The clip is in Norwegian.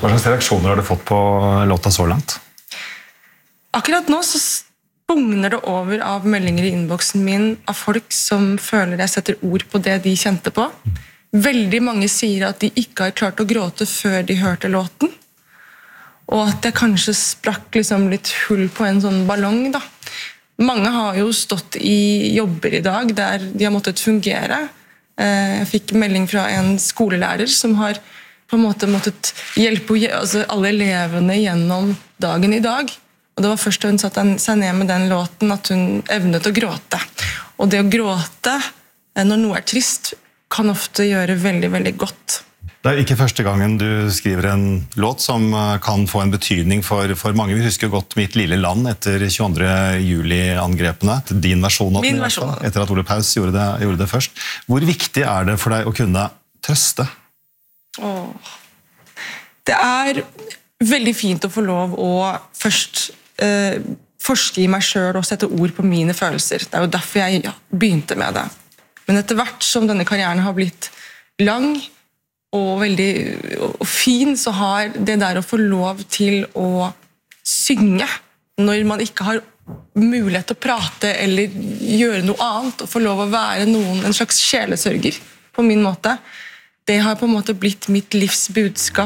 Hva slags reaksjoner har du fått på låta så langt? Akkurat nå så bugner det over av meldinger i innboksen min av folk som føler jeg setter ord på det de kjente på. Veldig mange sier at de ikke har klart å gråte før de hørte låten. Og at jeg kanskje sprakk liksom litt hull på en sånn ballong da. Mange har jo stått i jobber i dag der de har måttet fungere. Jeg fikk melding fra en skolelærer som har på en måte måttet hjelpe alle elevene gjennom dagen i dag. Og det var først da hun satte seg ned med den låten at hun evnet å gråte. Og det å gråte når noe er trist kan ofte gjøre veldig, veldig godt. Det er ikke første gangen du skriver en låt som kan få en betydning for mange. Vi husker jo godt Mitt lille land etter 22. juli-angrepene. Din versjon av den, Min versjon. Etter at Ole Paus gjorde det først. Hvor viktig er det for deg å kunne trøste? Det er veldig fint å få lov å først forske i meg selv og sette ord på mine følelser. Det er jo derfor jeg begynte med det. Men etter hvert som denne karrieren har blitt lang og veldig fin, så har det der å få lov til å synge når man ikke har mulighet til å prate eller gjøre noe annet, og få lov å være en slags sjelesørger på min måte, det har på en måte blitt mitt livs budskap.